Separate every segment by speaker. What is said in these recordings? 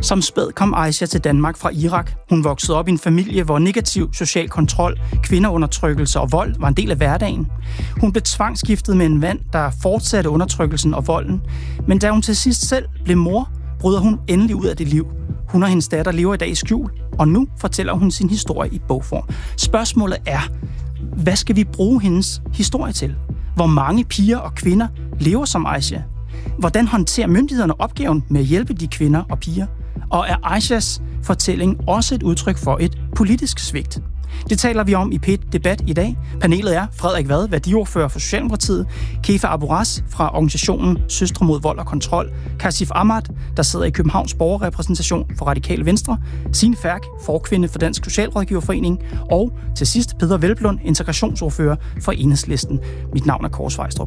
Speaker 1: Som spæd kom Aisha til Danmark fra Irak. Hun voksede op i en familie, hvor negativ social kontrol, kvindeundertrykkelse og vold var en del af hverdagen. Hun blev tvangsgiftet med en mand, der fortsatte undertrykkelsen og volden. Men da hun til sidst selv blev mor, bryder hun endelig ud af det liv. Hun og hendes datter lever i dag i skjul, og nu fortæller hun sin historie i bogform. Spørgsmålet er, hvad skal vi bruge hendes historie til? Hvor mange piger og kvinder lever som Aisha? Hvordan håndterer myndighederne opgaven med at hjælpe de kvinder og piger? Og er Aishas fortælling også et udtryk for et politisk svigt? Det taler vi om i P1 Debat i dag. Panelet er Frederik Vad, værdiordfører for Socialdemokratiet, Kefa Aburas fra organisationen Søstre mod vold og kontrol, Kashif Ahmad, der sidder i Københavns borgerrepræsentation for Radikale Venstre, Signe Ferk, forkvinde for Dansk Socialrådgiverforening, og til sidst Peder Hvelplund, integrationsordfører for Enhedslisten. Mit navn er Kåre Svejstrup.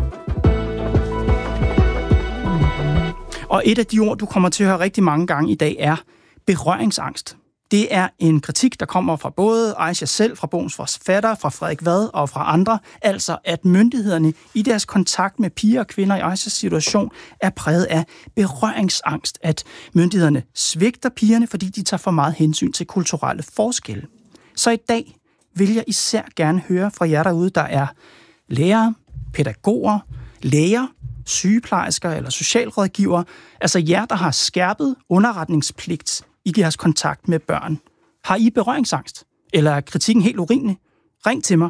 Speaker 1: Og et af de ord, du kommer til at høre rigtig mange gange i dag, er berøringsangst. Det er en kritik, der kommer fra både Aisha selv, fra bogens forfatter, fra Frederik Vad og fra andre. Altså, at myndighederne i deres kontakt med piger og kvinder i Aishas situation er præget af berøringsangst. At myndighederne svigter pigerne, fordi de tager for meget hensyn til kulturelle forskelle. Så i dag vil jeg især gerne høre fra jer derude, der er lærere, pædagoger, læger, sygeplejersker eller socialrådgivere, altså jer, der har skærpet underretningspligt i jeres kontakt med børn. Har I berøringsangst? Eller er kritikken helt urimelig? Ring til mig.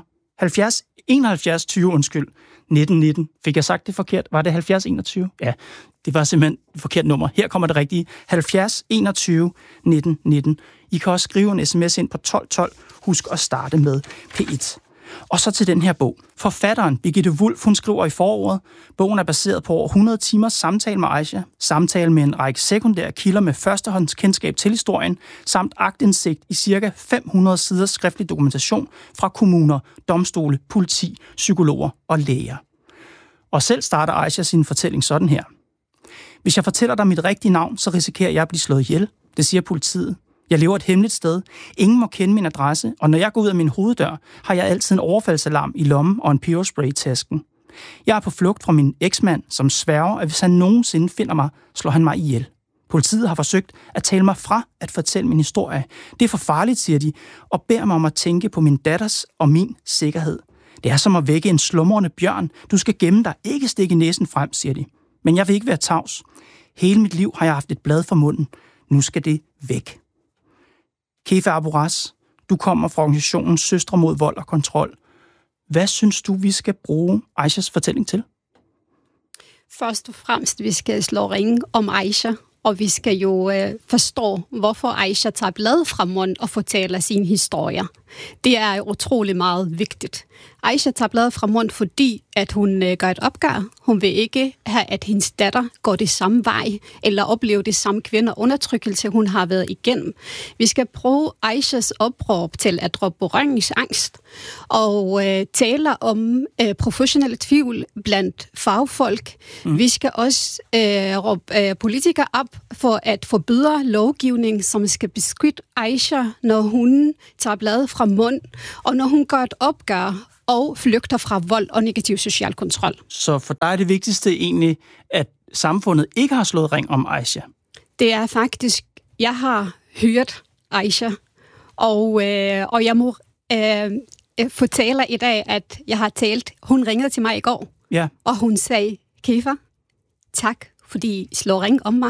Speaker 1: 71 20, 1919. Fik jeg sagt det forkert? Var det 70 21? Ja, det var simpelthen et forkert nummer. Her kommer det rigtige. 70 21 1919. I kan også skrive en sms ind på 1212. Husk at starte med P1. Og så til den her bog. Forfatteren Birgitte Wulff, hun skriver i forordet. Bogen er baseret på over 100 timers samtale med Aisha, samtale med en række sekundære kilder med førstehåndskendskab til historien, samt aktindsigt i ca. 500 sider skriftlig dokumentation fra kommuner, domstole, politi, psykologer og læger. Og selv starter Aisha sin fortælling sådan her. Hvis jeg fortæller dig mit rigtige navn, så risikerer jeg at blive slået ihjel. Det siger politiet. Jeg lever et hemmeligt sted. Ingen må kende min adresse, og når jeg går ud af min hoveddør, har jeg altid en overfaldsalarm i lommen og en peberspray i tasken. Jeg er på flugt fra min eksmand, som sværger, at hvis han nogensinde finder mig, slår han mig ihjel. Politiet har forsøgt at tale mig fra at fortælle min historie. Det er for farligt, siger de, og beder mig om at tænke på min datters og min sikkerhed. Det er som at vække en slumrende bjørn. Du skal gemme dig, ikke stikke næsen frem, siger de. Men jeg vil ikke være tavs. Hele mit liv har jeg haft et blad for munden. Nu skal det væk. Kefa Aburas, du kommer fra organisationen Søstre mod vold og kontrol. Hvad synes du, vi skal bruge Aishas fortælling til?
Speaker 2: Først og fremmest, vi skal slå ring om Aisha, og vi skal jo forstå, hvorfor Aisha tager blad fra munden og fortæller sine historier. Det er utrolig meget vigtigt. Aisha tager bladet fra munden, fordi at hun gør et opgør. Hun vil ikke have, at hendes datter går det samme vej, eller oplever det samme kvindeundertrykkelse, hun har været igennem. Vi skal bruge Aishas opråb til at droppe berøringsangst, og tale om professionelle tvivl blandt fagfolk. Vi skal også råbe politikere op for at forbyde lovgivning, som skal beskytte Aisha, når hun tager bladet fra munden, og når hun gør et opgør og flygter fra vold og negativ social kontrol.
Speaker 1: Så for dig er det vigtigste egentlig, at samfundet ikke har slået ring om Aisha?
Speaker 2: Det er faktisk, jeg har hørt Aisha, og jeg må fortælle i dag, at jeg har talt. Hun ringede til mig i går, ja. Og hun sagde, Kefa, tak, fordi I slår ring om mig.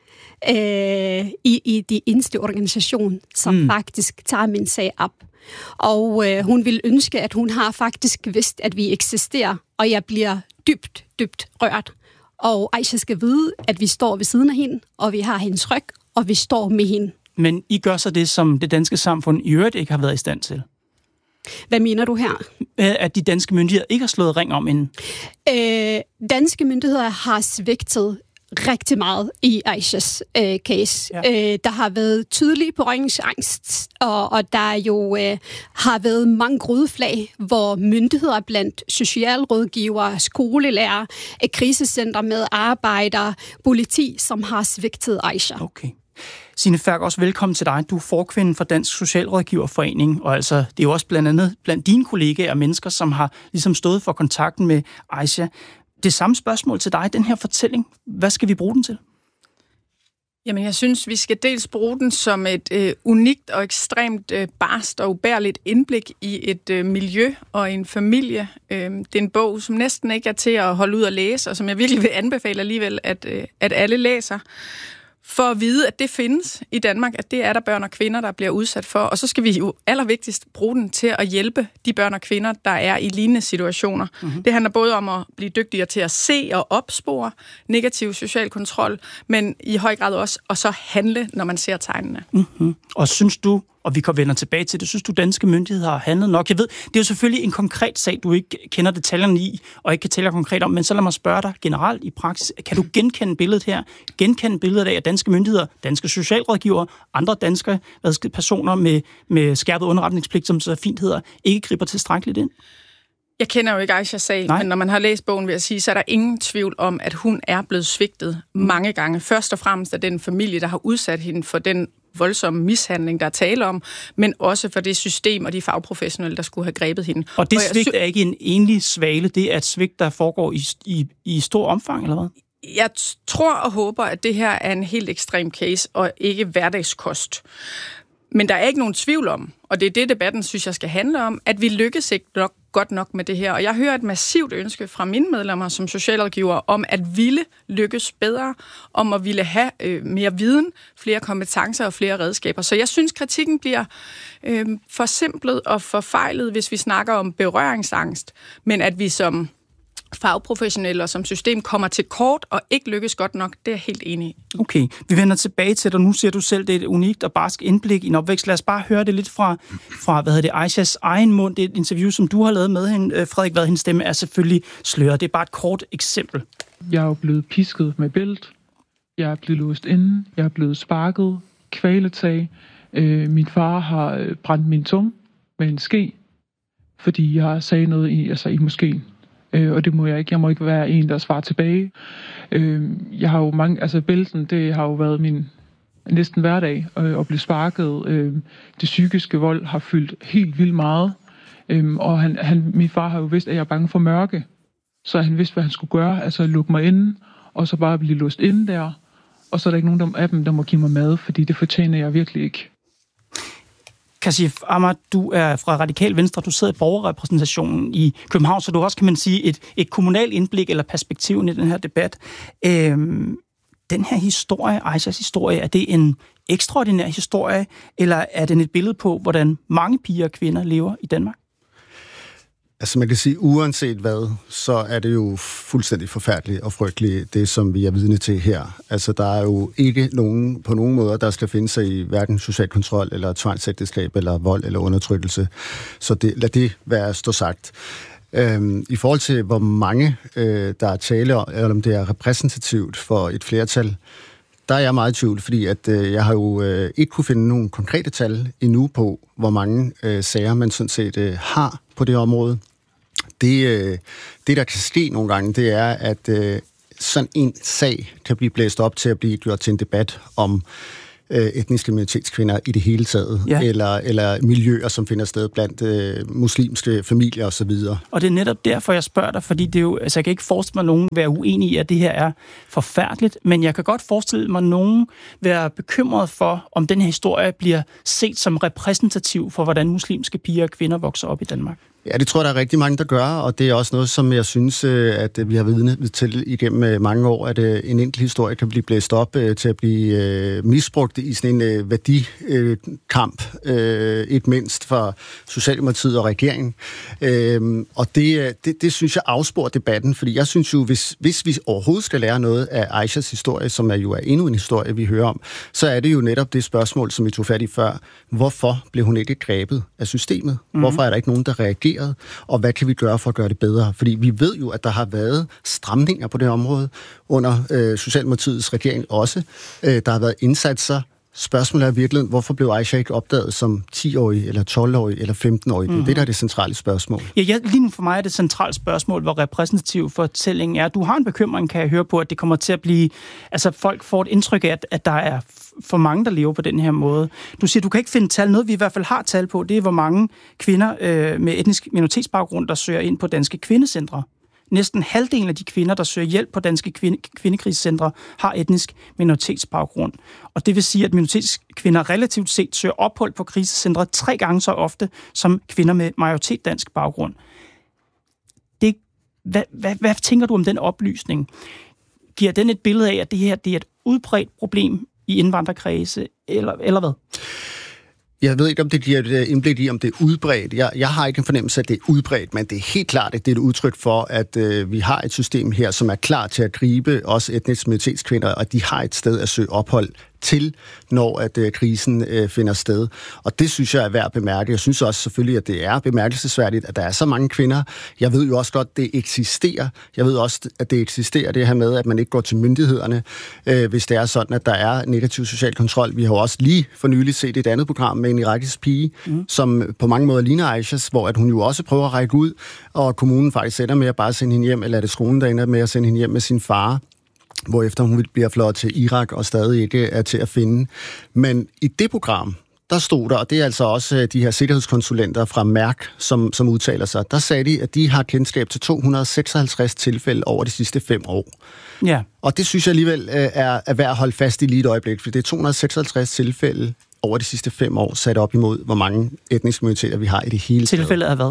Speaker 2: I de eneste organisation, som faktisk tager min sag op. Og hun vil ønske, at hun har faktisk vidst, at vi eksisterer, og jeg bliver dybt rørt. Og Aisha skal vide, at vi står ved siden af hende, og vi har hendes ryg, og vi står med hende.
Speaker 1: Men I gør så det, som det danske samfund i øvrigt ikke har været i stand til?
Speaker 2: Hvad mener du her?
Speaker 1: At de danske myndigheder ikke har slået ring om hende?
Speaker 2: Danske myndigheder har svigtet rigtig meget i Aishas case. Ja. Der har været tydelig berøringsangst, og der jo har været mange grødeflag, hvor myndigheder blandt socialrådgivere, skolelærer, krisecenter med arbejdere, politi, som har svigtet Aisha.
Speaker 1: Okay. Signe Ferk, også velkommen til dig. Du er forkvinde for Dansk Socialrådgiverforening, og altså, det er jo også blandt andet blandt dine kollegaer og mennesker, som har ligesom stået for kontakten med Aisha. Det samme spørgsmål til dig, den her fortælling, hvad skal vi bruge den til?
Speaker 3: Jamen, jeg synes, vi skal dels bruge den som et unikt og ekstremt barst og ubærligt indblik i et miljø og en familie. Det er en bog, som næsten ikke er til at holde ud og læse, og som jeg virkelig vil anbefale alligevel, at alle læser. For at vide, at det findes i Danmark, at det er der børn og kvinder, der bliver udsat for. Og så skal vi jo allervigtigst bruge den til at hjælpe de børn og kvinder, der er i lignende situationer. Mm-hmm. Det handler både om at blive dygtigere til at se og opspore negativ social kontrol, men i høj grad også at så handle, når man ser tegnene.
Speaker 1: Mm-hmm. Og synes du, og vi kan vende tilbage til det, synes du, danske myndigheder har handlet nok? Jeg ved, det er jo selvfølgelig en konkret sag, du ikke kender detaljerne i, og ikke kan tælle konkret om, men så lad mig spørge dig generelt i praksis. Kan du genkende billedet her? Genkende billedet af, at danske myndigheder, danske socialrådgivere, andre danske personer med skærpet underretningspligt, som så fint hedder, ikke griber tilstrækkeligt ind?
Speaker 3: Jeg kender jo ikke Aishas sag, men når man har læst bogen, vil jeg sige, så er der ingen tvivl om, at hun er blevet svigtet mange gange. Først og fremmest af den familie, der har udsat hende for den voldsomme mishandling, der er tale om, men også for det system og de fagprofessionelle, der skulle have grebet hende.
Speaker 1: Og det svigt er ikke en enlig svale, det er et svigt, der foregår i stor omfang, eller hvad?
Speaker 3: Jeg tror og håber, at det her er en helt ekstrem case, og ikke hverdagskost. Men der er ikke nogen tvivl om, og det er det, debatten synes jeg skal handle om, at vi lykkes ikke godt nok med det her. Og jeg hører et massivt ønske fra mine medlemmer som socialrådgiver om at ville lykkes bedre, om at ville have mere viden, flere kompetencer og flere redskaber. Så jeg synes, kritikken bliver forsimplet og forfejlet, hvis vi snakker om berøringsangst, men at vi som fagprofessionelle og som system kommer til kort og ikke lykkes godt nok, det er jeg helt enig i.
Speaker 1: Okay, vi vender tilbage til dig. Nu siger du selv, det er et unikt og barsk indblik i en opvækst. Lad os bare høre det lidt fra Aishas egen mund. Det er et interview, som du har lavet med hende. Frederik Vad, hendes stemme er selvfølgelig sløret. Det er bare et kort eksempel.
Speaker 4: Jeg er jo blevet pisket med bælt. Jeg er blevet låst inde. Jeg er blevet sparket. Kvaletag. Min far har brændt min tunge med en ske, fordi jeg sagde noget i moskeen. Og det må jeg ikke. Jeg må ikke være en, der svarer tilbage. Jeg har jo bælten, det har jo været min næsten hverdag at blive sparket. Det psykiske vold har fyldt helt vildt meget. Og min far har jo vidst, at jeg er bange for mørke. Så han vidste, hvad han skulle gøre. Altså lukke mig inde, og så bare blive låst inde der. Og så er der ikke nogen af dem, der må give mig mad, fordi det fortjener jeg virkelig ikke.
Speaker 1: Kashif Ahmad, du er fra Radikal Venstre, du sidder i borgerrepræsentationen i København, så du også, kan man sige, et kommunalt indblik eller perspektiv i den her debat. Den her historie, Aishas historie, er det en ekstraordinær historie, eller er den et billede på, hvordan mange piger og kvinder lever i Danmark?
Speaker 5: Altså man kan sige, uanset hvad, så er det jo fuldstændig forfærdeligt og frygteligt, det som vi er vidne til her. Altså der er jo ikke nogen på nogen måder, der skal finde sig i hverken social kontrol, eller tvangsægteskab, eller vold, eller undertrykkelse. Så lad det være stå sagt. I forhold til, hvor mange der er tale om, eller om det er repræsentativt for et flertal, der er jeg meget i tvivl, fordi at jeg har jo ikke kunne finde nogen konkrete tal endnu på, hvor mange sager man sådan set har på det område. Det, der kan ske nogle gange, det er, at sådan en sag kan blive blæst op til at blive gjort til en debat om etniske minoritetskvinder i det hele taget, ja. eller miljøer, som finder sted blandt muslimske familier osv.
Speaker 1: Og det er netop derfor, jeg spørger dig, fordi det er jo, altså jeg kan ikke forestille mig, nogen være uenig i, at det her er forfærdeligt, men jeg kan godt forestille mig, nogen være bekymret for, om den her historie bliver set som repræsentativ for, hvordan muslimske piger og kvinder vokser op i Danmark.
Speaker 5: Ja, det tror jeg, der er rigtig mange, der gør, og det er også noget, som jeg synes, at vi har vidnet til igennem mange år, at en enkelt historie kan blive blæst op til at blive misbrugt i sådan en værdikamp, ikke mindst for Socialdemokratiet og regeringen. Og det synes jeg afsporer debatten, fordi jeg synes jo, hvis vi overhovedet skal lære noget af Aishas historie, som jo er endnu en historie, vi hører om, så er det jo netop det spørgsmål, som vi tog fat i før. Hvorfor blev hun ikke grebet af systemet? Hvorfor er der ikke nogen, der reagerer? Og hvad kan vi gøre for at gøre det bedre? Fordi vi ved jo, at der har været stramninger på det område under Socialdemokratiets regering også. Der har været indsatser. Spørgsmålet er virkelig, hvorfor blev Aisha ikke opdaget som 10-årig, eller 12-årig, eller 15-årig? Det er det, der er det centrale spørgsmål.
Speaker 1: Ja, lige nu for mig er det centrale spørgsmål, hvor repræsentativ fortællingen er. Du har en bekymring, kan jeg høre på, at det kommer til at blive... Altså, folk får et indtryk af, at der er for mange, der lever på den her måde. Du siger, du kan ikke finde tal. Noget, vi i hvert fald har tal på, det er, hvor mange kvinder med etnisk minoritetsbaggrund, der søger ind på danske kvindecentre. Næsten halvdelen af de kvinder, der søger hjælp på danske kvindekrisecentre, har etnisk minoritetsbaggrund. Og det vil sige, at minoritetskvinder relativt set søger ophold på krisecentre 3 gange så ofte som kvinder med majoritet dansk baggrund. Hvad tænker du om den oplysning? Giver den et billede af, at det her det er et udbredt problem i indvandrerkredse, eller hvad?
Speaker 5: Jeg ved ikke, om det giver et indblik i, om det er udbredt. Jeg har ikke en fornemmelse af, at det er udbredt, men det er helt klart, at det er et udtryk for, at vi har et system her, som er klar til at gribe også etniske minoritetskvinder, og de har et sted at søge ophold til, når at krisen finder sted. Og det synes jeg er værd at bemærke. Jeg synes også selvfølgelig, at det er bemærkelsesværdigt, at der er så mange kvinder. Jeg ved jo også godt, at det eksisterer. Jeg ved også, at det eksisterer, det her med, at man ikke går til myndighederne, hvis det er sådan, at der er negativ social kontrol. Vi har jo også lige for nylig set et andet program med en irakisk pige, som på mange måder ligner Aishas, hvor at hun jo også prøver at række ud, og kommunen faktisk ender med at bare sende hende hjem, eller er det skolen, der ender med at sende hende hjem med sin far, hvorefter hun bliver fløjet til Irak og stadig ikke er til at finde. Men i det program, der stod der, og det er altså også de her sikkerhedskonsulenter fra Mærk, som udtaler sig, der sagde de, at de har kendskab til 256 tilfælde over de sidste 5 år.
Speaker 1: Ja. Og
Speaker 5: det synes jeg alligevel er værd at holde fast i lige et øjeblik, for det er 256 tilfælde over de sidste 5 år, sat op imod, hvor mange etniske minoriteter vi har i det hele taget.
Speaker 1: Tilfældet er hvad?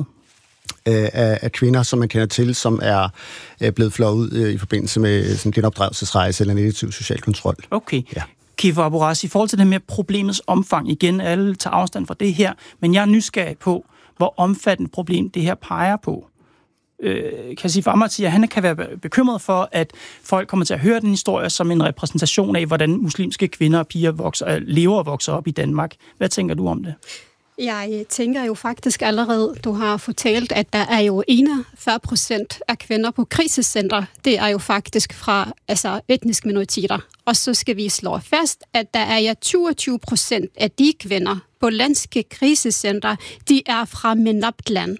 Speaker 5: Af kvinder, som man kender til, som er blevet flået ud i forbindelse med sådan en genopdragelsesrejse eller negativ social kontrol.
Speaker 1: Okay. Ja. Kiffer Abu-Razi, i forhold til det med problemets omfang, igen, alle tager afstand fra det her, men jeg er nysgerrig på, hvor omfattende problem det her peger på. Kasif Ahmad, han kan være bekymret for, at folk kommer til at høre den historie som en repræsentation af, hvordan muslimske kvinder og piger lever og vokser op i Danmark. Hvad tænker du om det?
Speaker 2: Jeg tænker jo faktisk allerede, du har fortalt, at der er jo 41% af kvinder på krisecenter. Det er jo faktisk fra etniske minoriteter. Og så skal vi slå fast, at der er 22% af de kvinder på landske krisecenter, de er fra MENAPT-land.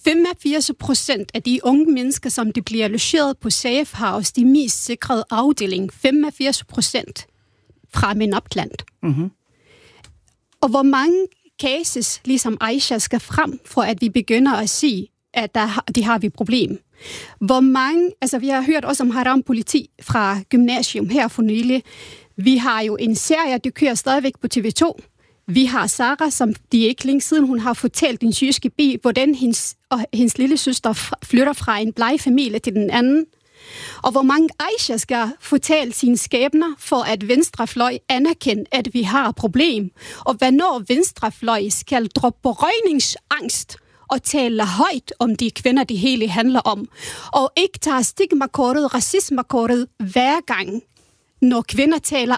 Speaker 2: 85% af de unge mennesker, som de bliver logeret på Safe House, de mest sikrede afdeling, 85% fra MENAPT-land. Mm-hmm. Og hvor mange cases, ligesom Aisha, skal frem, for at vi begynder at sige, at de har vi problem. Hvor mange, vi har hørt også om haram-politi fra gymnasium her for nylig. Vi har jo en serie, der kører stadigvæk på TV2. Vi har Sara, som de ikke længe siden, hun har fortalt den syriske bi, hvordan hendes lille søster flytter fra en plejefamilie til den anden. Og hvor mange Aisha skal fortælle sine skæbner, for at venstrefløj anerkende, at vi har et problem. Og hvornår venstrefløj skal droppe berøringsangst og tale højt om de kvinder, det hele handler om. Og ikke tage stigmakortet, racismekortet hver gang, når kvinder taler,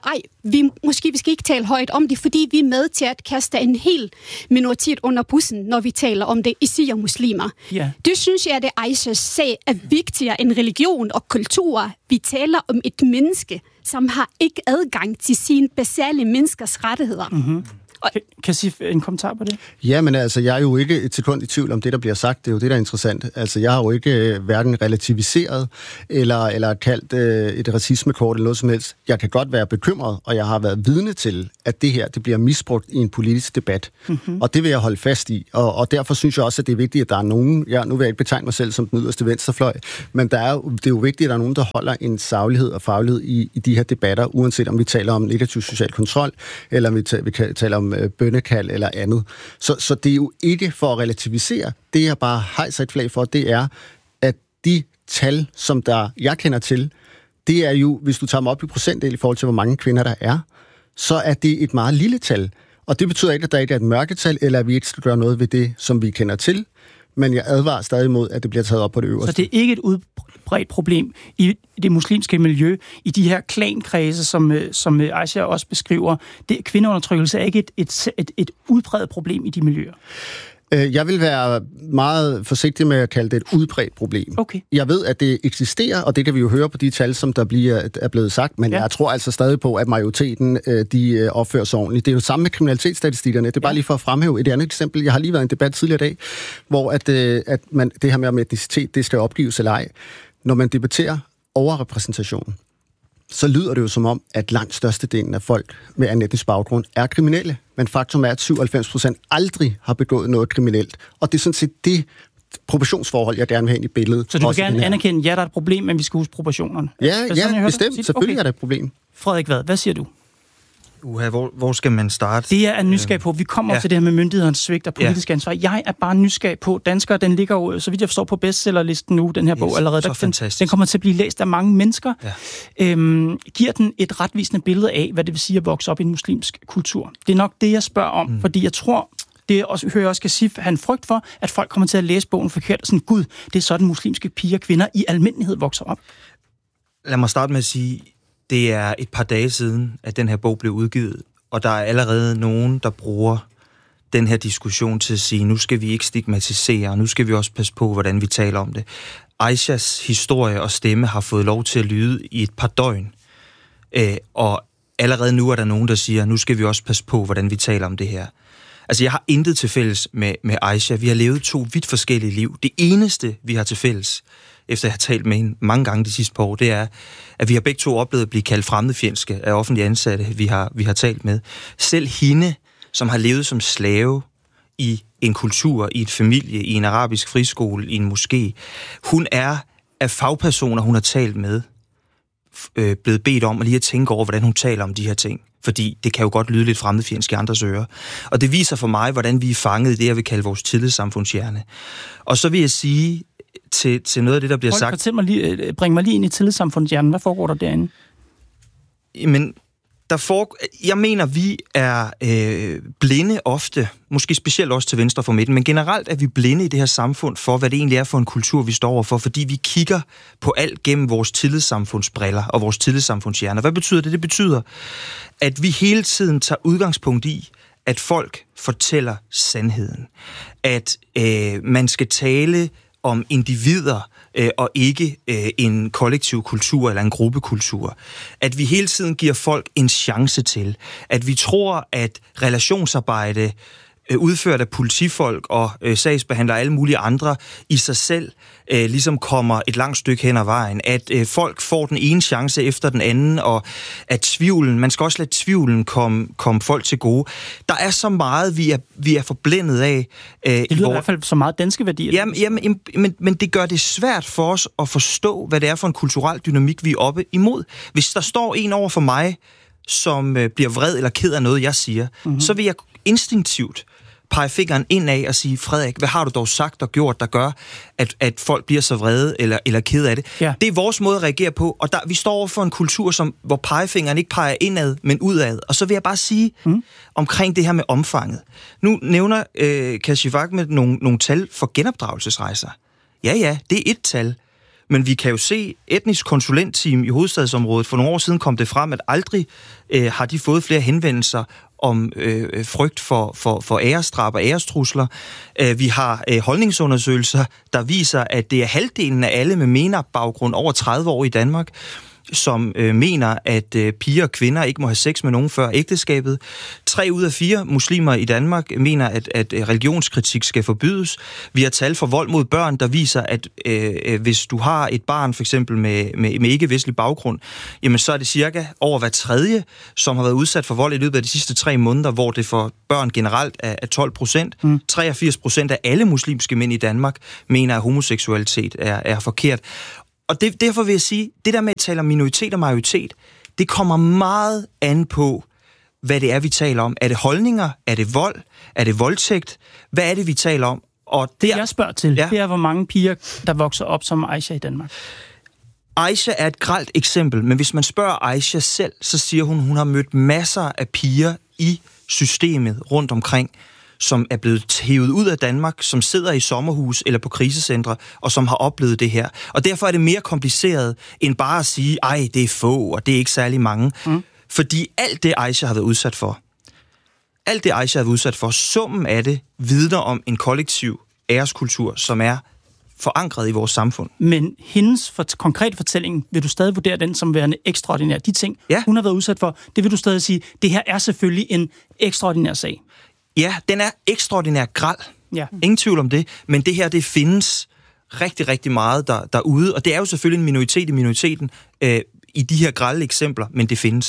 Speaker 2: vi skal ikke tale højt om det, fordi vi er med til at kaste en hel minoritet under bussen, når vi taler om det, især muslimer. Yeah. Det synes jeg, at det Aishas sag er vigtigere end religion og kultur. Vi taler om et menneske, som har ikke adgang til sine basale menneskers rettigheder. Mm-hmm.
Speaker 1: Kan jeg sige en kommentar på det?
Speaker 5: Ja, men jeg er jo ikke et sekund i tvivl om det, der bliver sagt. Det er jo det, der er interessant. Jeg har jo ikke hverken relativiseret eller kaldt et racismekort eller noget som helst. Jeg kan godt være bekymret, og jeg har været vidne til, at det her det bliver misbrugt i en politisk debat. Mm-hmm. Og det vil jeg holde fast i. Og derfor synes jeg også, at det er vigtigt, at der er nogen... nu vil jeg ikke betegne mig selv som den yderste venstrefløj, men det er jo vigtigt, at der er nogen, der holder en saglighed og faglighed i de her debatter, uanset om vi taler om negativ social kontrol, eller vi taler om bønnekald eller andet. Så det er jo ikke for at relativisere. Det, jeg bare hejser et flag for, det er, at de tal, som jeg kender til, det er jo, hvis du tager dem op i procentdel i forhold til, hvor mange kvinder der er, så er det et meget lille tal. Og det betyder ikke, at der ikke er et mørketal, eller at vi ikke skal gøre noget ved det, som vi kender til. Men jeg advarer stadig imod, at det bliver taget op på det øverste.
Speaker 1: Så det er ikke et udbredt problem i det muslimske miljø, i de her klankredse, som Aisha også beskriver. Kvindeundertrykkelse er ikke et udbredt problem i de miljøer.
Speaker 5: Jeg vil være meget forsigtig med at kalde det et udbredt problem.
Speaker 1: Okay.
Speaker 5: Jeg ved, at det eksisterer, og det kan vi jo høre på de tal, som der er blevet sagt, men jeg tror altså stadig på, at majoriteten de opfører sig ordentligt. Det er jo samme med kriminalitetsstatistikkerne. Det er bare lige for at fremhæve et andet eksempel. Jeg har lige været i en debat tidligere i dag, hvor at det her med om etnicitet, det skal opgives eller ej. Når man debatterer overrepræsentation, så lyder det jo som om, at langt størstedelen af folk med anden etnisk baggrund er kriminelle. Men faktum er, at 97% aldrig har begået noget kriminelt. Og det er sådan set det, proportionsforhold, jeg gerne vil have ind i billedet.
Speaker 1: Så du vil gerne anerkende, ja, der er et problem, men vi skal huske proportionerne?
Speaker 5: Ja, bestemt. Selvfølgelig er der et problem.
Speaker 1: Frederik Vad, hvad siger du?
Speaker 6: Hvor skal man starte?
Speaker 1: Det er nysgerrig på. Vi kommer til det her med myndighedernes svigt og politisk ansvar. Jeg er bare nysgerrig på. Danskere, den ligger jo, så vidt jeg forstår, på bestsellerlisten nu, den her bog allerede. Den kommer til at blive læst af mange mennesker. Ja. Giver den et retvisende billede af, hvad det vil sige at vokse op i en muslimsk kultur? Det er nok det, jeg spørger om, fordi jeg tror, det også, hører også Kashif have en frygt for, at folk kommer til at læse bogen forkert. Sådan, gud, det er sådan muslimske piger og kvinder i almindelighed vokser op.
Speaker 6: Lad mig starte med at sige, det er et par dage siden, at den her bog blev udgivet, og der er allerede nogen, der bruger den her diskussion til at sige, nu skal vi ikke stigmatisere, og nu skal vi også passe på, hvordan vi taler om det. Aishas historie og stemme har fået lov til at lyde i et par døgn, og allerede nu er der nogen, der siger, nu skal vi også passe på, hvordan vi taler om det her. Altså, jeg har intet til fælles med Aisha. Vi har levet 2 vidt forskellige liv. Det eneste, vi har til fælles, efter jeg har talt med hende mange gange de sidste par år, det er, at vi har begge to oplevet at blive kaldt fremmedfjendske af offentlige ansatte, vi har talt med. Selv hende, som har levet som slave i en kultur, i en familie, i en arabisk friskole, i en moské, hun er af fagpersoner, hun har talt med, blevet bedt om at lige at tænke over, hvordan hun taler om de her ting. Fordi det kan jo godt lyde lidt fremmedfjendsk i andres ører. Og det viser for mig, hvordan vi er fanget i det, jeg vil kalde vores tillidssamfundshjerne. Og så vil jeg sige til noget af det, der bliver sagt...
Speaker 1: Bring mig lige ind i tillidssamfundshjernen. Hvad foregår der derinde?
Speaker 6: Men jeg mener, vi er blinde ofte, måske specielt også til venstre for midten, men generelt er vi blinde i det her samfund for, hvad det egentlig er for en kultur, vi står overfor, fordi vi kigger på alt gennem vores tillidssamfundsbriller og vores tillidssamfundshjerner. Hvad betyder det? Det betyder, at vi hele tiden tager udgangspunkt i, at folk fortæller sandheden. At man skal tale om individer og ikke en kollektiv kultur eller en gruppekultur. At vi hele tiden giver folk en chance til. At vi tror, at relationsarbejde udført af politifolk og sagsbehandlere og alle mulige andre i sig selv ligesom kommer et langt stykke hen ad vejen. At folk får den ene chance efter den anden, og at tvivlen, man skal også lade tvivlen komme folk til gode. Der er så meget, vi er forblændet af.
Speaker 1: Det lyder i hvert fald så meget danske værdier.
Speaker 6: Men det gør det svært for os at forstå, hvad det er for en kulturel dynamik, vi er oppe imod. Hvis der står en over for mig, som bliver vred eller ked af noget, jeg siger, så vil jeg instinktivt pege fingeren indad og sige, Frederik, hvad har du dog sagt og gjort, der gør, at folk bliver så vrede eller ked af det? Ja. Det er vores måde at reagere på, og vi står over for en kultur, hvor pegefingeren ikke peger indad, men udad. Og så vil jeg bare sige omkring det her med omfanget. Nu nævner Kashif Ahmed nogle tal for genopdragelsesrejser. Ja, det er et tal. Men vi kan jo se, etnisk konsulentteam i hovedstadsområdet, for nogle år siden kom det frem, at aldrig har de fået flere henvendelser om frygt for æresdrab og ærestrusler. Vi har holdningsundersøgelser, der viser, at det er halvdelen af alle med MENAP-baggrund over 30 år i Danmark, som mener, at piger og kvinder ikke må have sex med nogen før ægteskabet. 3 ud af 4 muslimer i Danmark mener, at religionskritik skal forbydes. Vi har tal for vold mod børn, der viser, at hvis du har et barn, for eksempel med ikke-vestlig baggrund, jamen så er det cirka over hver tredje, som har været udsat for vold i løbet af de sidste 3 måneder, hvor det for børn generelt er 12%. 83% af alle muslimske mænd i Danmark mener, at homoseksualitet er forkert. Og derfor vil jeg sige, det der med at tale om minoritet og majoritet, det kommer meget an på, hvad det er, vi taler om. Er det holdninger? Er det vold? Er det voldtægt? Hvad er det, vi taler om? Og
Speaker 1: det, jeg spørger til, det er, hvor mange piger, der vokser op som Aisha i Danmark.
Speaker 6: Aisha er et grelt eksempel, men hvis man spørger Aisha selv, så siger hun har mødt masser af piger i systemet rundt omkring, som er blevet hævet ud af Danmark, som sidder i sommerhus eller på krisecentre, og som har oplevet det her. Og derfor er det mere kompliceret, end bare at sige, det er få, og det er ikke særlig mange. Fordi alt det, Aisha har været udsat for, summen af det, vidner om en kollektiv æreskultur, som er forankret i vores samfund.
Speaker 1: Men hendes konkrete fortælling, vil du stadig vurdere den som værende ekstraordinær? De ting, hun har været udsat for, det vil du stadig sige, det her er selvfølgelig en ekstraordinær sag.
Speaker 6: Ja, den er ekstraordinær grel. Ja. Ingen tvivl om det. Men det her, det findes rigtig, rigtig meget derude. Og det er jo selvfølgelig en minoritet i minoriteten i de her grelle eksempler, men det findes.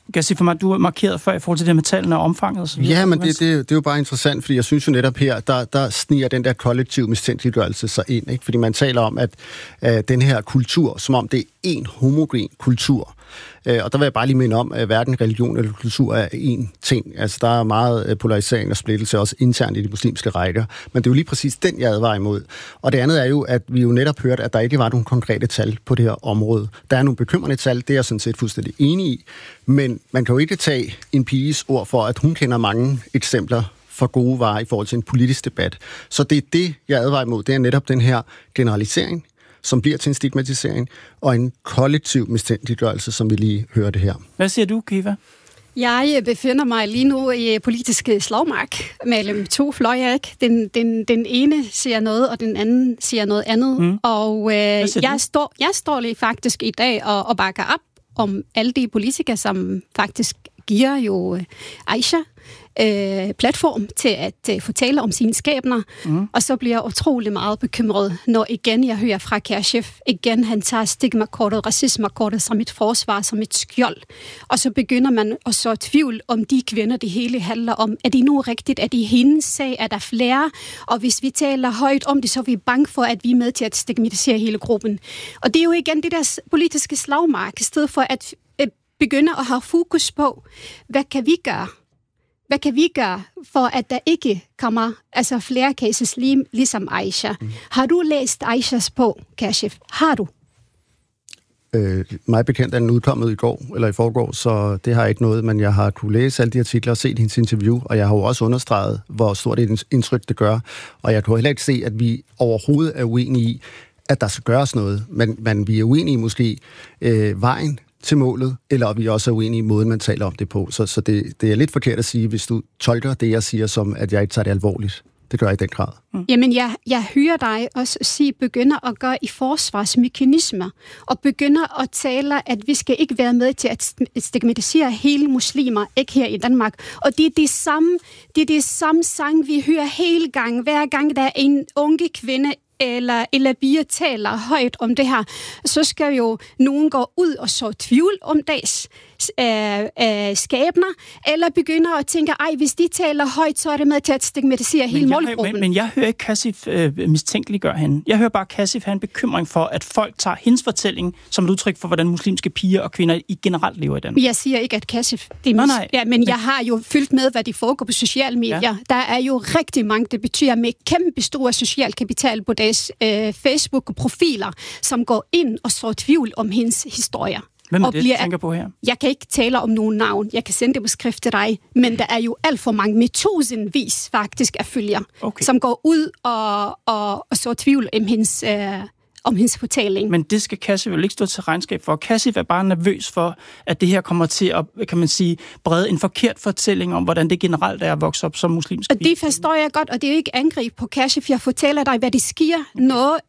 Speaker 1: Kan jeg sige for mig, du er markeret før i forhold til det med tallene og omfanget? Og så videre.
Speaker 5: Ja, men det er jo bare interessant, fordi jeg synes jo netop her, der sniger den der kollektiv mistænkeliggørelse sig ind, ikke? Fordi man taler om, at den her kultur, som om det er en homogen kultur, og der vil jeg bare lige minde om, at hverken religion eller kultur er én ting. Altså, der er meget polarisering og splittelse, også internt i de muslimske rækker. Men det er jo lige præcis den, jeg advarer imod. Og det andet er jo, at vi jo netop hørte, at der ikke var nogen konkrete tal på det her område. Der er nogle bekymrende tal, det er jeg sådan set fuldstændig enig i. Men man kan jo ikke tage en piges ord for, at hun kender mange eksempler for gode varer i forhold til en politisk debat. Så det er det, jeg advarer imod. Det er netop den her generalisering, som bliver til en stigmatisering, og en kollektiv mistænkeliggørelse, som vi lige hørte her.
Speaker 1: Hvad siger du, Kiva?
Speaker 2: Jeg befinder mig lige nu i politiske slagmark mellem to fløje. Den ene siger noget, og den anden siger noget andet. Og jeg står lige faktisk i dag og bakker op om alle de politikere, som faktisk giver jo Aisha platform til at fortælle om sine skæbner. Og så bliver jeg utrolig meget bekymret, når igen jeg hører fra Kashif. Igen, han tager stigmakortet, racismekortet som et forsvar, som et skjold. Og så begynder man at så tvivl om de kvinder, det hele handler om. Er det nu rigtigt? Er det hendes sag? Er der flere? Og hvis vi taler højt om det, så er vi bange for, at vi er med til at stigmatisere hele gruppen. Og det er jo igen det der politiske slagmark, i stedet for at begynde at have fokus på, hvad kan vi gøre? Hvad kan vi gøre, for at der ikke kommer flere cases ligesom Aisha? Har du læst Aishas bog, Kashif? Har du?
Speaker 5: Mig bekendt er den udkommet i går, eller i forgår, så det har ikke noget, men jeg har kunne læse alle de artikler og set hendes interview, og jeg har jo også understreget, hvor stort et indtryk det gør. Og jeg kan heller ikke se, at vi overhovedet er uenige i, at der skal gøres noget, men vi er uenige måske vejen til målet, eller vi også er uenige i måden, man taler om det på. Så det er lidt forkert at sige, hvis du tolker det, jeg siger, som at jeg ikke tager det alvorligt. Det gør jeg i den grad.
Speaker 2: Jamen, jeg hører dig også sige, begynder at gøre i forsvarsmekanismer, og begynder at tale, at vi skal ikke være med til at stigmatisere hele muslimer, ikke her i Danmark. Og det er det samme sang, vi hører hele gang, hver gang der er en unge kvinde, eller bier taler højt om det her, så skal jo nogen gå ud og så tvivl om deres skæbner, eller begynder at tænke, hvis de taler højt, så er det med til at stigmatisere hele målgruppen.
Speaker 1: Men jeg hører ikke Kashif mistænkeliggøre hende. Jeg hører bare Kashif have en bekymring for, at folk tager hendes fortælling som et udtryk for, hvordan muslimske piger og kvinder i generelt lever i Danmark.
Speaker 2: Jeg siger ikke, at Kashif... men jeg har jo fyldt med, hvad de foregår på sociale medier. Ja. Der er jo rigtig mange, det betyder med kæmpe stor social kapital på deres Facebook-profiler, som går ind og så tvivl om hendes historier.
Speaker 1: Hvem er det, du tænker på her?
Speaker 2: Jeg kan ikke tale om nogen navn. Jeg kan sende det på skrift til dig. Men der er jo alt for mange, med tusindvis faktisk af følgere, som går ud og så tvivl om hendes fortælling.
Speaker 1: Men det skal Kashif vel ikke stå til regnskab for. Kashif er bare nervøs for, at det her kommer til at, kan man sige, brede en forkert fortælling om, hvordan det generelt er at vokse op som muslimsk.
Speaker 2: Og det forstår jeg godt, og det er jo ikke angreb på Kashif. Jeg fortæller dig, hvad det sker, når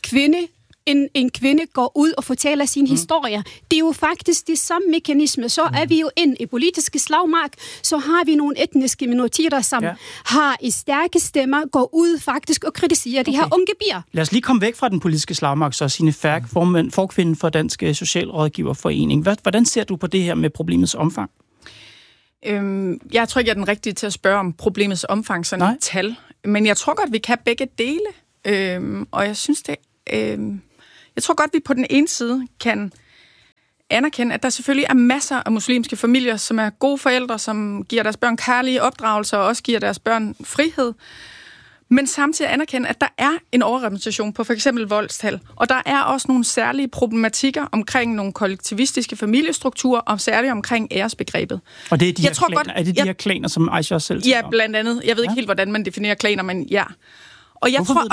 Speaker 2: en kvinde går ud og fortæller sine historier. Det er jo faktisk de samme mekanismer. Så er vi jo ind i politiske slagmark, så har vi nogle etniske minoriteter, som har i stærke stemmer, går ud faktisk og kritiserer de her unge bier.
Speaker 1: Lad os lige komme væk fra den politiske slagmark, så Signe Færk, forkvinde for Dansk Socialrådgiverforening. Hvordan ser du på det her med problemets omfang?
Speaker 3: Jeg tror ikke, jeg er den rigtige til at spørge om problemets omfang, sådan et tal. Men jeg tror godt, vi kan begge dele. Og jeg synes, jeg tror godt, vi på den ene side kan anerkende, at der selvfølgelig er masser af muslimske familier, som er gode forældre, som giver deres børn kærlige opdragelser og også giver deres børn frihed. Men samtidig anerkende, at der er en overrepræsentation på for eksempel voldstal. Og der er også nogle særlige problematikker omkring nogle kollektivistiske familiestrukturer, og særligt omkring æresbegrebet.
Speaker 1: Og det er de her klaner, som Aisha også selv
Speaker 3: taler om? Ja, blandt andet. Jeg ved ikke helt, hvordan man definerer klaner, men ja. Og jeg tror,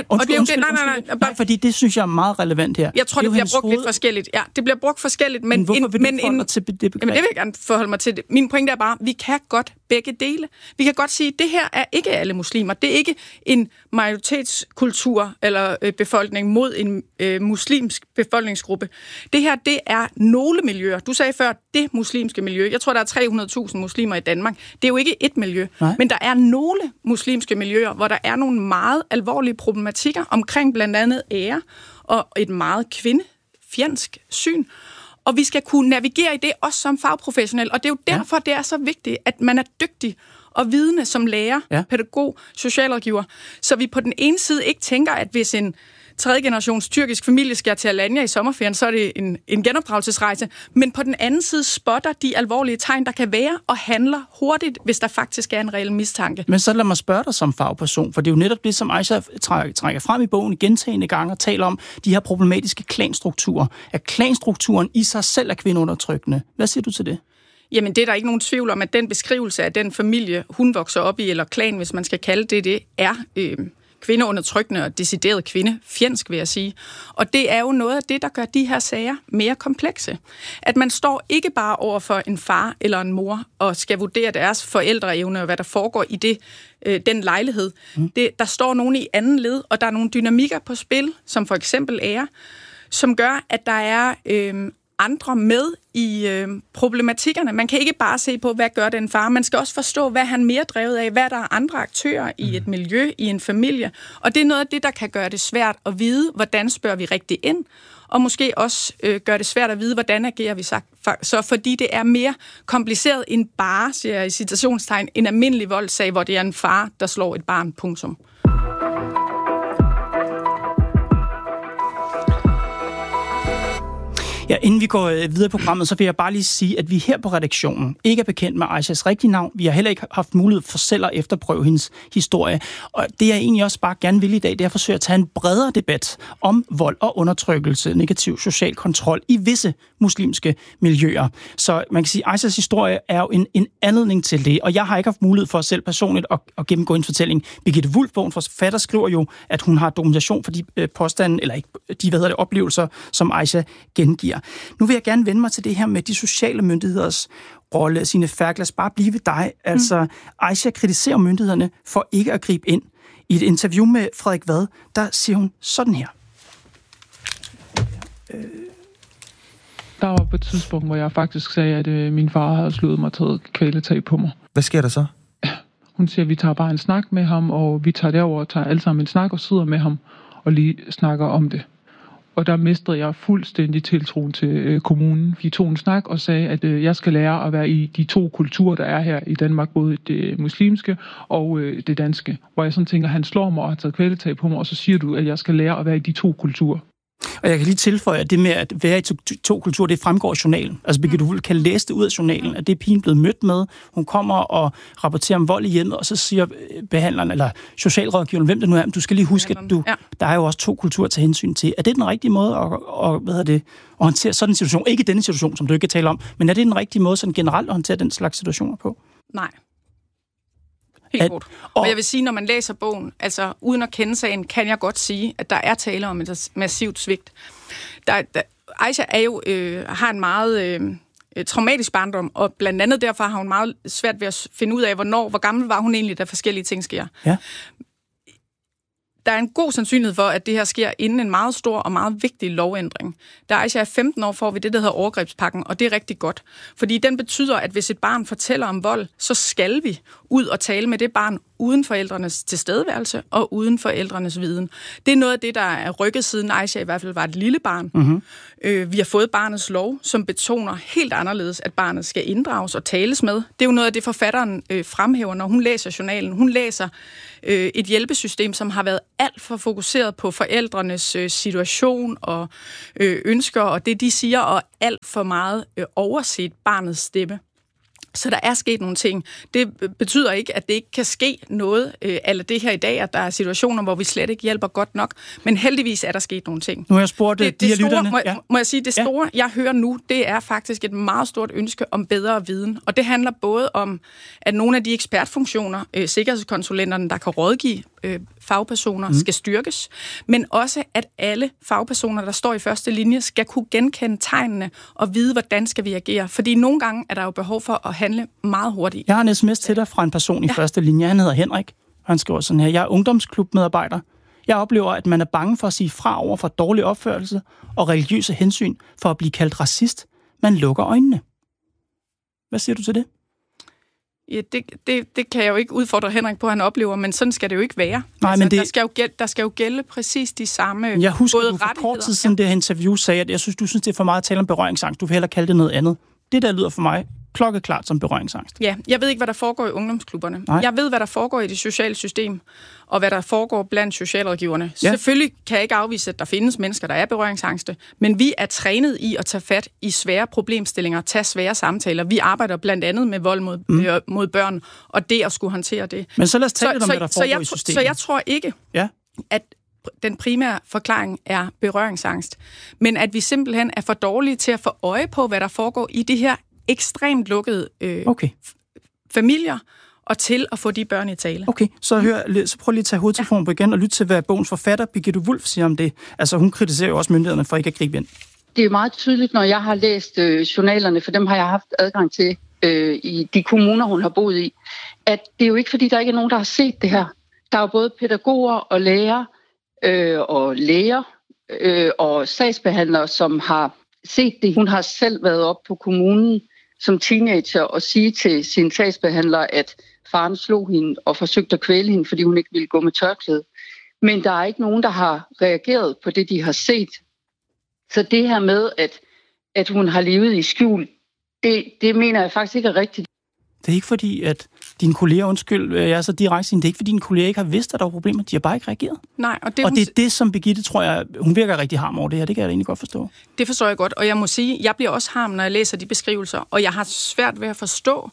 Speaker 1: Nej, fordi det synes jeg er meget relevant her.
Speaker 3: Jeg tror, det bliver brugt lidt forskelligt. Ja, det bliver brugt forskelligt, men
Speaker 1: hvorfor vil du forholde dig til det begreb?
Speaker 3: Jamen, det vil jeg gerne forholde mig til. Min pointe er bare, vi kan godt begge dele. Vi kan godt sige, at det her er ikke alle muslimer. Det er ikke en majoritetskultur eller befolkning mod en muslimsk befolkningsgruppe. Det her, det er nogle miljøer. Du sagde før, det muslimske miljø. Jeg tror, der er 300.000 muslimer i Danmark. Det er jo ikke et miljø. Nej. Men der er nogle muslimske miljøer, hvor der er nogle meget alvorlige problematikker omkring blandt andet ære og et meget kvindefjendsk syn. Og vi skal kunne navigere i det også som fagprofessionel. Og det er jo derfor, det er så vigtigt, at man er dygtig og vidende som lærer, pædagog, socialrådgiver. Så vi på den ene side ikke tænker, at hvis en 3. generations tyrkisk familie skal til Alanya i sommerferien, så er det en genopdragelsesrejse. Men på den anden side spotter de alvorlige tegn, der kan være, og handler hurtigt, hvis der faktisk er en reel mistanke.
Speaker 1: Men så lad mig spørge dig som fagperson, for det er jo netop det, som Aisha trækker frem i bogen gentagne gange og taler om de her problematiske klanstrukturer. At klanstrukturen i sig selv er kvindeundertrykkende. Hvad siger du til det?
Speaker 3: Jamen, det er der ikke nogen tvivl om, at den beskrivelse af den familie, hun vokser op i, eller klan, hvis man skal kalde det, er kvindeundertrykkende og decideret kvindefjendsk, vil jeg sige. Og det er jo noget af det, der gør de her sager mere komplekse. At man står ikke bare over for en far eller en mor og skal vurdere deres forældreevne og hvad der foregår i den lejlighed. Der står nogen i anden led, og der er nogle dynamikker på spil, som for eksempel ære, som gør, at der er andre med i problematikkerne. Man kan ikke bare se på, hvad gør den far. Man skal også forstå, hvad han mere drevet af, hvad der er andre aktører i et miljø, i en familie. Og det er noget af det, der kan gøre det svært at vide, hvordan spørger vi rigtigt ind, og måske også gøre det svært at vide, hvordan agerer vi så, fordi det er mere kompliceret end bare, siger jeg i citationstegn, en almindelig voldssag, hvor det er en far, der slår et barn, punktum.
Speaker 1: Ja, inden vi går videre i programmet, så vil jeg bare lige sige, at vi her på redaktionen ikke er bekendt med Aishas rigtige navn. Vi har heller ikke haft mulighed for selv at efterprøve hendes historie. Og det jeg egentlig også bare gerne vil i dag, det er at forsøge at tage en bredere debat om vold og undertrykkelse, negativ social kontrol i visse muslimske miljøer. Så man kan sige, at Aishas historie er jo en anledning til det, og jeg har ikke haft mulighed for selv personligt at gennemgå en fortælling. Birgitte Wulff, bogens forfatter, skriver jo, at hun har dokumentation for de påstande, eller ikke de oplevelser, som Aisha gengiver. Nu vil jeg gerne vende mig til det her med de sociale myndigheders rolle. Signe Ferk, lad os bare blive ved dig. Altså, Aisha kritiserer myndighederne for ikke at gribe ind. I et interview med Frederik Vad, der siger hun sådan her.
Speaker 4: Der var på et tidspunkt, hvor jeg faktisk sagde, at min far havde slået mig og taget kvæletag på mig.
Speaker 6: Hvad sker der så?
Speaker 4: Hun siger, at vi tager bare en snak med ham, og vi tager derover og tager alle sammen en snak og sidder med ham og lige snakker om det. Og der mistede jeg fuldstændig tiltroen til kommunen. Vi tog en snak og sagde, at jeg skal lære at være i de to kulturer, der er her i Danmark, både det muslimske og det danske. Hvor jeg sådan tænker, han slår mig og har taget kvæletag på mig, og så siger du, at jeg skal lære at være i de to kulturer.
Speaker 1: Og jeg kan lige tilføje, at det med at være i to kulturer, det fremgår af journalen. Altså Birgitte Wulff kan læse det ud af journalen, at det er pigen blevet mødt med. Hun kommer og rapporterer om vold i hjemmet, og så siger behandleren, eller socialrådgiveren, hvem det nu er, du skal lige huske, at der er jo også to kulturer at tage hensyn til. Er det den rigtige måde at håndtere sådan en situation? Ikke denne situation, som du ikke kan tale om, men er det den rigtige måde sådan generelt at håndtere den slags situationer på?
Speaker 3: Nej. Helt godt. Og jeg vil sige, når man læser bogen, altså uden at kende sagen, kan jeg godt sige, at der er tale om et massivt svigt. Aisha er jo, har en meget traumatisk barndom, og blandt andet derfor har hun meget svært ved at finde ud af, hvor gammel var hun egentlig, da forskellige ting sker. Ja. Der er en god sandsynlighed for, at det her sker inden en meget stor og meget vigtig lovændring. Da Aisha er 15 år, får vi det, der hedder overgrebspakken, og det er rigtig godt. Fordi den betyder, at hvis et barn fortæller om vold, så skal vi ud og tale med det barn uden forældrenes tilstedeværelse og uden forældrenes viden. Det er noget af det, der er rykket siden Aisha i hvert fald var et lille barn. Mm-hmm. Vi har fået barnets lov, som betoner helt anderledes, at barnet skal inddrages og tales med. Det er jo noget af det, forfatteren fremhæver, når hun læser journalen. Hun læser et hjælpesystem, som har været alt for fokuseret på forældrenes situation og ønsker, og det de siger, og alt for meget overset barnets stemme. Så der er sket nogle ting. Det betyder ikke, at det ikke kan ske noget eller det her i dag, at der er situationer, hvor vi slet ikke hjælper godt nok. Men heldigvis er der sket nogle ting.
Speaker 1: Nu har jeg spurgt de her lytterne.
Speaker 3: Må jeg sige, det store, jeg hører nu, det er faktisk et meget stort ønske om bedre viden. Og det handler både om, at nogle af de ekspertfunktioner, sikkerhedskonsulenterne, der kan rådgive fagpersoner, skal styrkes, men også, at alle fagpersoner, der står i første linje, skal kunne genkende tegnene og vide, hvordan skal vi agere. Fordi nogle gange er der jo behov for at handle meget hurtigt.
Speaker 1: Jeg har en sms til dig fra en person i første linje. Han hedder Henrik. Han skriver sådan her: jeg er ungdomsklubmedarbejder. Jeg oplever, at man er bange for at sige fra over for dårlig opførselse og religiøse hensyn for at blive kaldt racist. Man lukker øjnene. Hvad siger du til det?
Speaker 3: Ja, det kan jeg jo ikke udfordre Henrik på, han oplever, men sådan skal det jo ikke være.
Speaker 1: Nej,
Speaker 3: altså,
Speaker 1: men
Speaker 3: der skal jo gælde præcis de samme
Speaker 1: jeg husker,
Speaker 3: både
Speaker 1: du for
Speaker 3: rettigheder.
Speaker 1: kort tid siden det her interview sagde, at du synes, det er for meget at tale om berøringsangst. Du vil hellere kalde det noget andet. Det der lyder for mig klokkeklart som berøringsangst.
Speaker 3: Ja, jeg ved ikke, hvad der foregår i ungdomsklubberne.
Speaker 1: Nej.
Speaker 3: Jeg ved, hvad der foregår i det sociale system, og hvad der foregår blandt socialrådgiverne.
Speaker 1: Ja.
Speaker 3: Selvfølgelig kan jeg ikke afvise, at der findes mennesker, der er berøringsangste, men vi er trænet i at tage fat i svære problemstillinger, tage svære samtaler. Vi arbejder blandt andet med vold mod børn, og det at skulle håndtere det.
Speaker 1: Men så lad os tale lidt om, hvad der foregår i systemet.
Speaker 3: Så jeg tror ikke, at den primære forklaring er berøringsangst, men at vi simpelthen er for dårlige til at få øje på, hvad der foregår i de her ekstremt lukkede familier, og til at få de børn i tale.
Speaker 1: Okay, så prøv lige at tage hovedtelefonen på igen og lytte til, hvad bogens forfatter, Birgitte Wulff, siger om det. Altså, hun kritiserer jo også myndighederne for ikke at gribe ind.
Speaker 7: Det er meget tydeligt, når jeg har læst journalerne, for dem har jeg haft adgang til i de kommuner, hun har boet i, at det er jo ikke, fordi der ikke er nogen, der har set det her. Der er jo både pædagoger og lærere og læger og sagsbehandlere, som har set det. Hun har selv været op på kommunen som teenager og sige til sin sagsbehandler, at faren slog hende og forsøgte at kvæle hende, fordi hun ikke ville gå med tørklæde. Men der er ikke nogen, der har reageret på det, de har set. Så det her med, at hun har levet i skjul, det mener jeg faktisk ikke er rigtigt.
Speaker 1: Det er ikke fordi, at dine kolleger, jeg er så direkte sige, det er ikke fordi dine kolleger ikke har vidst, at der var problemer, de har bare ikke reageret. Nej, og det er det, som Birgitte, tror jeg, hun virker rigtig harm over det her, det kan jeg egentlig godt forstå.
Speaker 3: Det forstår jeg godt, og jeg må sige, jeg bliver også harm, når jeg læser de beskrivelser, og jeg har svært ved at forstå,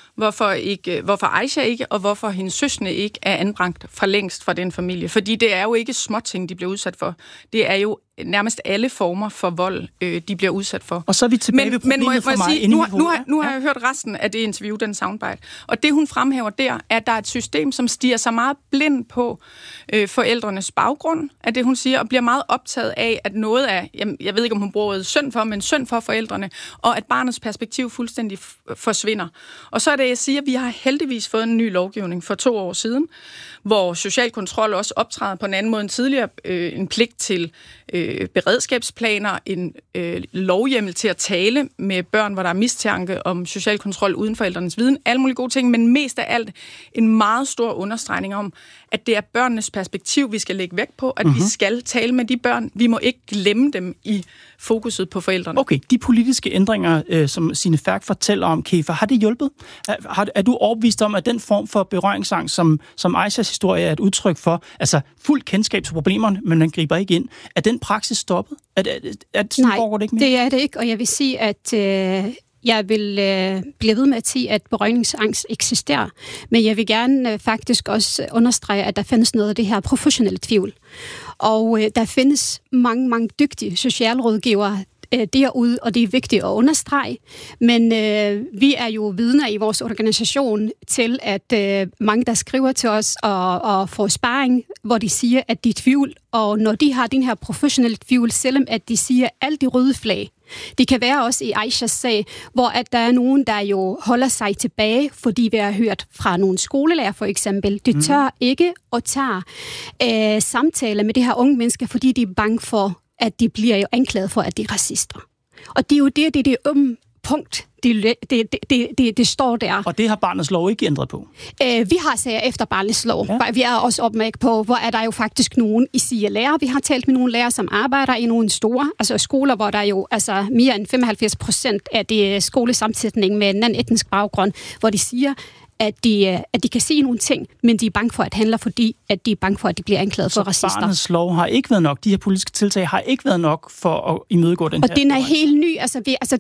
Speaker 3: hvorfor Aisha ikke, og hvorfor hendes søskende ikke er anbragt for længst fra den familie. Fordi det er jo ikke småting, de bliver udsat for. Det er jo nærmest alle former for vold, de bliver udsat for.
Speaker 1: Og så er vi tilbage ved problemet
Speaker 3: men
Speaker 1: for mig.
Speaker 3: Sige, nu har jeg hørt resten af det interview, den soundbite. Og det, hun fremhæver der, er, at der er et system, som stiger sig meget blind på forældrenes baggrund, af det, hun siger, og bliver meget optaget af, at noget af, jeg ved ikke, om hun bruger ordet synd for, men synd for forældrene, og at barnets perspektiv fuldstændig forsvinder. Og så er det, jeg siger, at vi har heldigvis fået en ny lovgivning for 2 år siden, hvor social kontrol også optræder på en anden måde end tidligere, en pligt til beredskabsplaner, en lovhjemmel til at tale med børn, hvor der er mistanke om social kontrol uden forældrenes viden, alle mulige gode ting, men mest af alt en meget stor understregning om, at det er børnenes perspektiv, vi skal lægge vægt på, at vi skal tale med de børn. Vi må ikke glemme dem i fokuset på forældrene.
Speaker 1: Okay, de politiske ændringer, som Signe Ferk fortæller om, Kefa, har det hjulpet? Er du overbevist om, at den form for berøringsangst, som Aishas historie er et udtryk for, altså fuld kendskab til problemerne, men man griber ikke ind, er den praksis stoppet?
Speaker 2: Nej, foregår det ikke mere? Det er det ikke, og jeg vil sige, at jeg vil blive ved med at sige, at berøringsangst eksisterer, men jeg vil gerne faktisk også understrege, at der findes noget af det her professionelle tvivl. Og der findes mange dygtige socialrådgivere derude, og det er vigtigt at understrege. Men vi er jo vidner i vores organisation til, at mange, der skriver til os og får sparring, hvor de siger, at de er tvivl, og når de har den her professionelle tvivl, selvom at de siger alt de røde flag. Det kan være også i Aishas sag, hvor at der er nogen, der jo holder sig tilbage, fordi vi har hørt fra nogle skolelærer for eksempel. De tør ikke at tage samtaler med det her unge mennesker, fordi de er bange for, at de bliver jo anklaget for, at de er racister. Og det er jo det punkt, det står der.
Speaker 1: Og det har barnets lov ikke ændret på?
Speaker 2: Vi har sager efter barnets lov. Ja. Vi er også opmærket på, hvor er der jo faktisk nogen, I siger lærer. Vi har talt med nogle lærere, som arbejder i nogle store skoler, hvor der jo mere end 85% af det skolesammensætning med en anden etnisk baggrund, hvor de siger, at de kan se nogle ting, men de er bange for at handle, fordi at de er bange for, at de bliver anklaget for racister.
Speaker 1: Så barnets lov har ikke været nok. De her politiske tiltag har ikke været nok for at imødegå den her.
Speaker 2: Og den er helt ny.